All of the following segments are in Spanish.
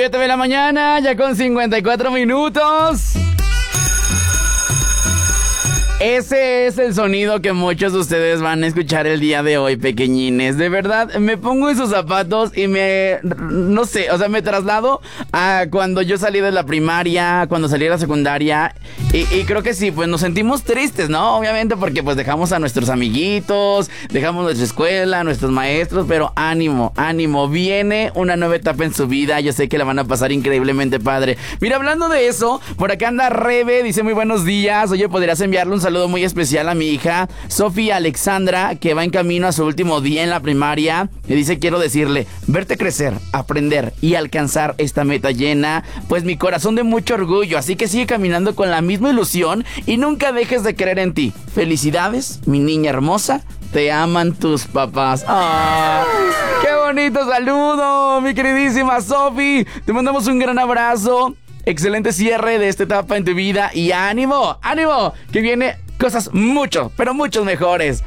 7 de la mañana, ya con 54 minutos. Ese es el sonido que muchos de ustedes van a escuchar el día de hoy, pequeñines. De verdad, me pongo en sus zapatos y no sé, o sea, me traslado a cuando yo salí de la primaria, cuando salí de la secundaria. Y creo que sí, pues nos sentimos tristes, ¿no? Obviamente porque pues dejamos a nuestros amiguitos, dejamos nuestra escuela, nuestros maestros, pero ánimo, ánimo, viene una nueva etapa en su vida. Yo sé que la van a pasar increíblemente padre. Mira, hablando de eso, por acá anda Rebe, dice muy buenos días. Oye, ¿podrías enviarle un saludo muy especial a mi hija Sofía Alexandra, que va en camino a su último día en la primaria? Me dice, quiero decirle, verte crecer, aprender y alcanzar esta meta llena pues mi corazón de mucho orgullo, así que sigue caminando con la misma ilusión y nunca dejes de creer en ti. Felicidades, mi niña hermosa, te aman tus papás. ¡Ah! ¡Qué bonito saludo, mi queridísima Sofi! Te mandamos un gran abrazo. Excelente cierre de esta etapa en tu vida y ánimo, ánimo, que viene cosas mucho, pero muchos mejores.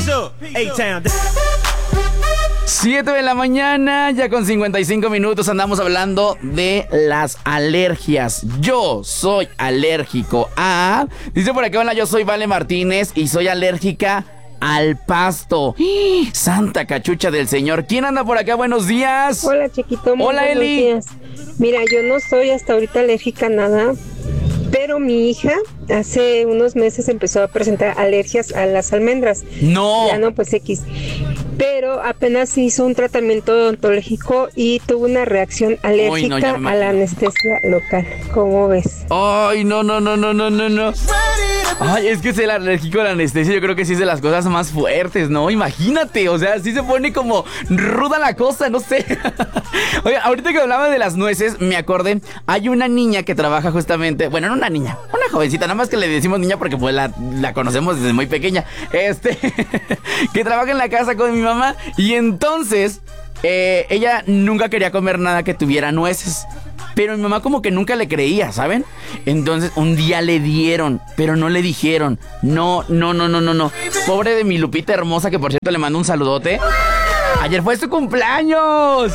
7 de la mañana, ya con 55 minutos, andamos hablando de las alergias. Yo soy alérgico a... Dice por acá, hola, yo soy Vale Martínez y soy alérgica al pasto. Santa cachucha del Señor. ¿Quién anda por acá? Buenos días. Hola, chiquito. Hola, Eli. Días. Mira, yo no soy hasta ahorita alérgica a nada, pero mi hija hace unos meses empezó a presentar alergias a las almendras. No. Ya no, pues X. Pero apenas hizo un tratamiento odontológico y tuvo una reacción alérgica a la anestesia local. ¿Cómo ves? Ay, no. Ay, es que ser alérgico a la anestesia yo creo que sí es de las cosas más fuertes, ¿no? Imagínate, o sea, sí se pone como ruda la cosa, no sé. Oye, ahorita que hablaba de las nueces, me acordé, hay una niña que trabaja justamente, bueno, no una niña, una jovencita, nada más que le decimos niña porque pues la conocemos desde muy pequeña, que trabaja en la casa con mi mamá y entonces ella nunca quería comer nada que tuviera nueces. Pero mi mamá como que nunca le creía, ¿saben? Entonces un día le dieron, pero no le dijeron. No. Pobre de mi Lupita hermosa, que por cierto le mando un saludote. Ayer fue su cumpleaños.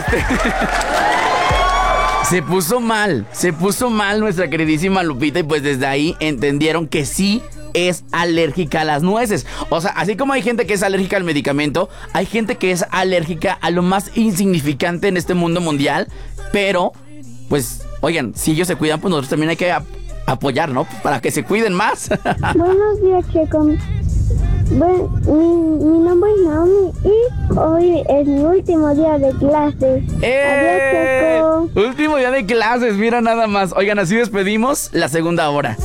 Se puso mal nuestra queridísima Lupita y pues desde ahí entendieron que sí es alérgica a las nueces. O sea, así como hay gente que es alérgica al medicamento, hay gente que es alérgica a lo más insignificante en este mundo mundial, pero... pues, oigan, si ellos se cuidan, pues nosotros también hay que apoyar, ¿no? Para que se cuiden más. Buenos días, Checo. Bueno, mi nombre es Naomi y hoy es mi último día de clases. Adiós, Checo. Último día de clases, mira nada más. Oigan, así despedimos la segunda hora.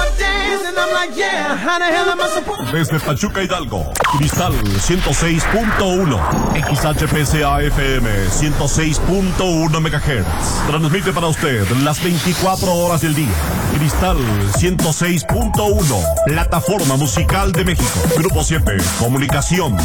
Desde Pachuca, Hidalgo, Cristal 106.1, XHPCA FM 106.1 MHz. Transmite para usted las 24 horas del día. Cristal 106.1, plataforma musical de México. Grupo 7, comunicación.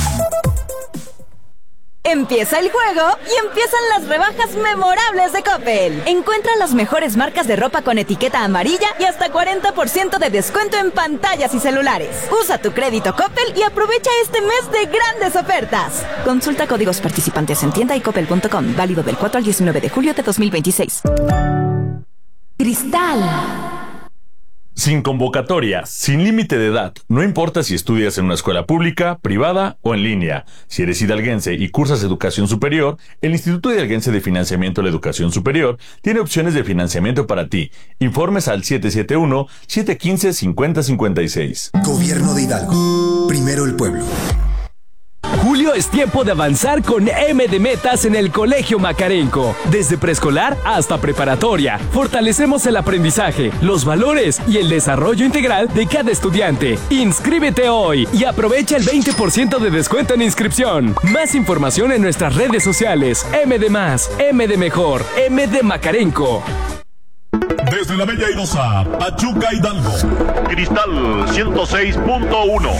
Empieza el juego y empiezan las rebajas memorables de Coppel. Encuentra las mejores marcas de ropa con etiqueta amarilla y hasta 40% de descuento en pantallas y celulares. Usa tu crédito Coppel y aprovecha este mes de grandes ofertas. Consulta códigos participantes en tienda y coppel.com. Válido del 4 al 19 de julio de 2026. Cristal. Sin convocatoria, sin límite de edad, no importa si estudias en una escuela pública, privada o en línea. Si eres hidalguense y cursas educación superior, el Instituto Hidalguense de Financiamiento de la Educación Superior tiene opciones de financiamiento para ti. Informes al 771-715-5056. Gobierno de Hidalgo. Primero el pueblo. Julio es tiempo de avanzar con M de metas en el Colegio Macarenco. Desde preescolar hasta preparatoria, fortalecemos el aprendizaje, los valores y el desarrollo integral de cada estudiante. Inscríbete hoy y aprovecha el 20% de descuento en inscripción. Más información en nuestras redes sociales. M de más, M de mejor, M de Macarenco. Desde la Bella Airosa, Pachuca, Hidalgo, Cristal 106.1.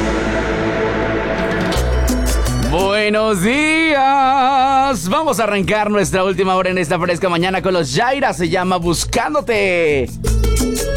Buenos días. Vamos a arrancar nuestra última hora en esta fresca mañana con los Yaira. Se llama Buscándote.